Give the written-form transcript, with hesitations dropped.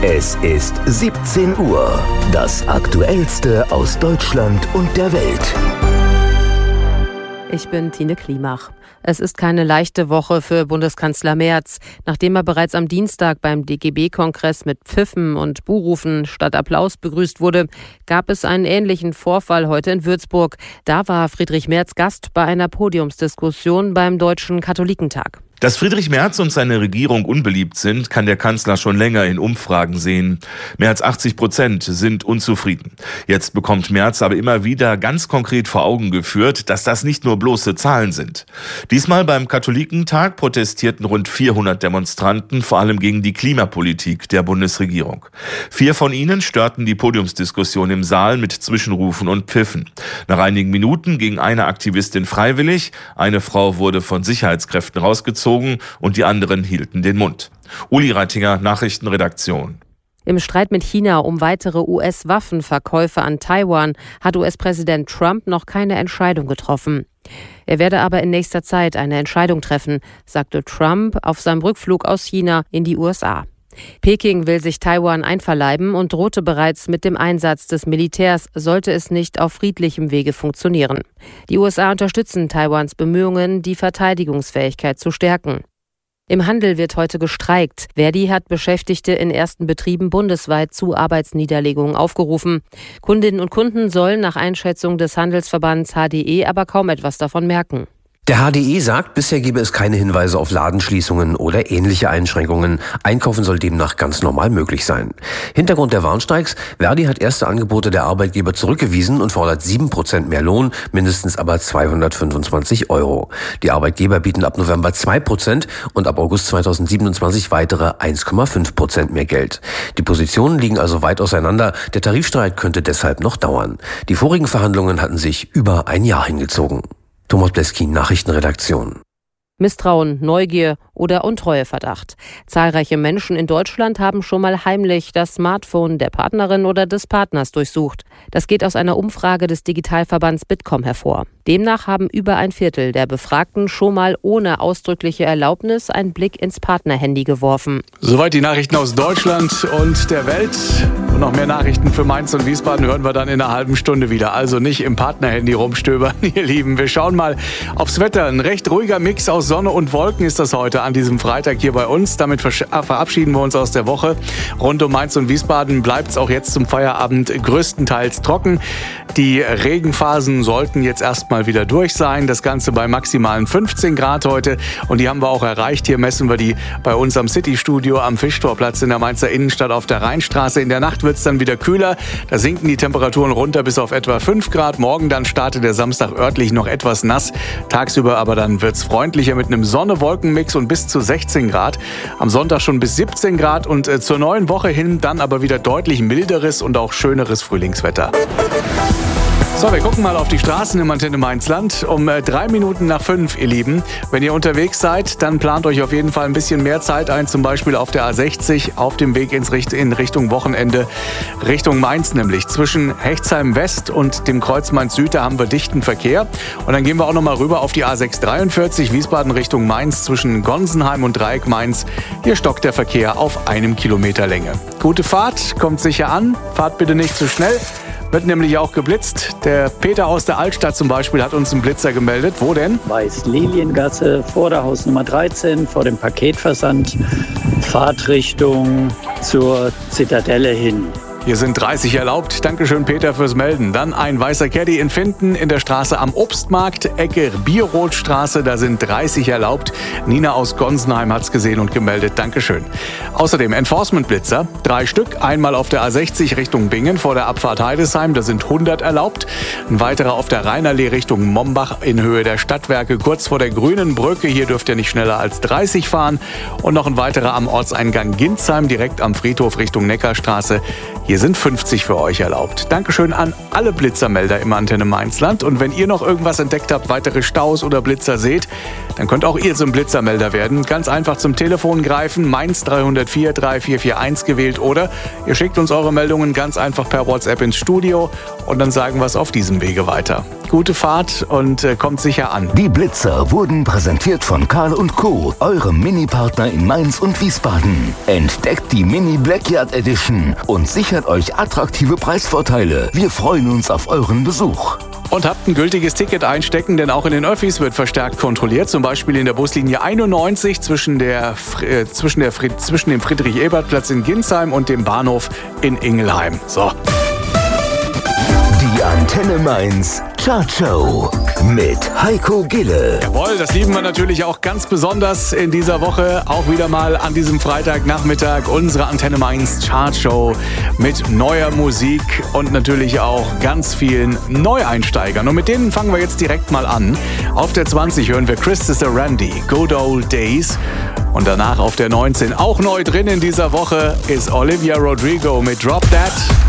Es ist 17 Uhr. Das Aktuellste aus Deutschland und der Welt. Ich bin Tine Klimach. Es ist keine leichte Woche für Bundeskanzler Merz. Nachdem er bereits am Dienstag beim DGB-Kongress mit Pfiffen und Buhrufen statt Applaus begrüßt wurde, gab es einen ähnlichen Vorfall heute in Würzburg. Da war Friedrich Merz Gast bei einer Podiumsdiskussion beim Deutschen Katholikentag. Dass Friedrich Merz und seine Regierung unbeliebt sind, kann der Kanzler schon länger in Umfragen sehen. Mehr als 80% sind unzufrieden. Jetzt bekommt Merz aber immer wieder ganz konkret vor Augen geführt, dass das nicht nur bloße Zahlen sind. Diesmal beim Katholikentag protestierten rund 400 Demonstranten, vor allem gegen die Klimapolitik der Bundesregierung. 4 von ihnen störten die Podiumsdiskussion im Saal mit Zwischenrufen und Pfiffen. Nach einigen Minuten ging eine Aktivistin freiwillig, eine Frau wurde von Sicherheitskräften rausgezogen und die anderen hielten den Mund. Uli Reitinger, Nachrichtenredaktion. Im Streit mit China um weitere US-Waffenverkäufe an Taiwan hat US-Präsident Trump noch keine Entscheidung getroffen. Er werde aber in nächster Zeit eine Entscheidung treffen, sagte Trump auf seinem Rückflug aus China in die USA. Peking will sich Taiwan einverleiben und drohte bereits mit dem Einsatz des Militärs, sollte es nicht auf friedlichem Wege funktionieren. Die USA unterstützen Taiwans Bemühungen, die Verteidigungsfähigkeit zu stärken. Im Handel wird heute gestreikt. Verdi hat Beschäftigte in ersten Betrieben bundesweit zu Arbeitsniederlegungen aufgerufen. Kundinnen und Kunden sollen nach Einschätzung des Handelsverbands HDE aber kaum etwas davon merken. Der HDE sagt, bisher gebe es keine Hinweise auf Ladenschließungen oder ähnliche Einschränkungen. Einkaufen soll demnach ganz normal möglich sein. Hintergrund der Warnstreiks: Verdi hat erste Angebote der Arbeitgeber zurückgewiesen und fordert 7% mehr Lohn, mindestens aber 225 €. Die Arbeitgeber bieten ab November 2% und ab August 2027 weitere 1,5% mehr Geld. Die Positionen liegen also weit auseinander. Der Tarifstreit könnte deshalb noch dauern. Die vorigen Verhandlungen hatten sich über ein Jahr hingezogen. Thomas Bleskin, Nachrichtenredaktion. Misstrauen, Neugier oder Untreueverdacht. Zahlreiche Menschen in Deutschland haben schon mal heimlich das Smartphone der Partnerin oder des Partners durchsucht. Das geht aus einer Umfrage des Digitalverbands Bitkom hervor. Demnach haben über ein Viertel der Befragten schon mal ohne ausdrückliche Erlaubnis einen Blick ins Partnerhandy geworfen. Soweit die Nachrichten aus Deutschland und der Welt. Und noch mehr Nachrichten für Mainz und Wiesbaden hören wir dann in einer halben Stunde wieder. Also nicht im Partnerhandy rumstöbern, ihr Lieben. Wir schauen mal aufs Wetter. Ein recht ruhiger Mix aus Sonne und Wolken ist das heute an diesem Freitag hier bei uns. Damit verabschieden wir uns aus der Woche. Rund um Mainz und Wiesbaden bleibt es auch jetzt zum Feierabend größtenteils trocken. Die Regenphasen sollten jetzt erstmal wieder durch sein. Das Ganze bei maximalen 15 Grad heute. Und die haben wir auch erreicht. Hier messen wir die bei uns am City-Studio am Fischtorplatz in der Mainzer Innenstadt auf der Rheinstraße. In der Nacht wird es dann wieder kühler. Da sinken die Temperaturen runter bis auf etwa 5 Grad. Morgen dann startet der Samstag örtlich noch etwas nass. Tagsüber aber dann wird es freundlicher mit einem Sonne-Wolken-Mix und bis zu 16 Grad. Am Sonntag schon bis 17 Grad und zur neuen Woche hin dann aber wieder deutlich milderes und auch schöneres Frühlingswetter. So, wir gucken mal auf die Straßen im Antenne Mainz-Land. Um 3 Minuten nach 5, ihr Lieben. Wenn ihr unterwegs seid, dann plant euch auf jeden Fall ein bisschen mehr Zeit ein, zum Beispiel auf der A60, auf dem Weg in Richtung Wochenende, Richtung Mainz nämlich. Zwischen Hechtsheim West und dem Kreuz Mainz Süd, da haben wir dichten Verkehr. Und dann gehen wir auch noch mal rüber auf die A643, Wiesbaden Richtung Mainz, zwischen Gonsenheim und Dreieck Mainz. Hier stockt der Verkehr auf 1 Kilometer Länge. Gute Fahrt, kommt sicher an, fahrt bitte nicht zu schnell. Wird nämlich auch geblitzt. Der Peter aus der Altstadt zum Beispiel hat uns einen Blitzer gemeldet. Wo denn? Weiß-Liliengasse, vor der Hausnummer 13, vor dem Paketversand, Fahrtrichtung zur Zitadelle hin. Hier sind 30 erlaubt. Dankeschön, Peter, fürs Melden. Dann ein weißer Caddy in Finden in der Straße am Obstmarkt, Ecke Bierrothstraße. Da sind 30 erlaubt. Nina aus Gonsenheim hat's gesehen und gemeldet. Dankeschön. Außerdem Enforcement-Blitzer, 3 Stück. Einmal auf der A60 Richtung Bingen vor der Abfahrt Heidesheim. Da sind 100 erlaubt. Ein weiterer auf der Rheinallee Richtung Mombach in Höhe der Stadtwerke, kurz vor der Grünen Brücke. Hier dürft ihr nicht schneller als 30 fahren. Und noch ein weiterer am Ortseingang Ginzheim, direkt am Friedhof Richtung Neckarstraße. Hier sind 50 für euch erlaubt. Dankeschön an alle Blitzermelder im Antenne Mainz-Land. Und wenn ihr noch irgendwas entdeckt habt, weitere Staus oder Blitzer seht, dann könnt auch ihr zum Blitzermelder werden. Ganz einfach zum Telefon greifen, Mainz 304 3441 gewählt, oder ihr schickt uns eure Meldungen ganz einfach per WhatsApp ins Studio und dann sagen wir es auf diesem Wege weiter. Gute Fahrt und kommt sicher an. Die Blitzer wurden präsentiert von Karl & Co., eurem Mini-Partner in Mainz und Wiesbaden. Entdeckt die Mini Blackyard Edition und sichert euch attraktive Preisvorteile. Wir freuen uns auf euren Besuch. Und habt ein gültiges Ticket einstecken, denn auch in den Öffis wird verstärkt kontrolliert. Zum Beispiel in der Buslinie 91 zwischen dem Friedrich-Ebert-Platz in Ginsheim und dem Bahnhof in Ingelheim. So. Die Antenne Mainz Chartshow mit Heiko Gille. Jawohl, das lieben wir natürlich auch ganz besonders in dieser Woche. Auch wieder mal an diesem Freitagnachmittag unsere Antenne Mainz Chartshow mit neuer Musik und natürlich auch ganz vielen Neueinsteigern. Und mit denen fangen wir jetzt direkt mal an. Auf der 20 hören wir Christopher Randy, Good Old Days. Und danach auf der 19 auch neu drin in dieser Woche ist Olivia Rodrigo mit Drop That.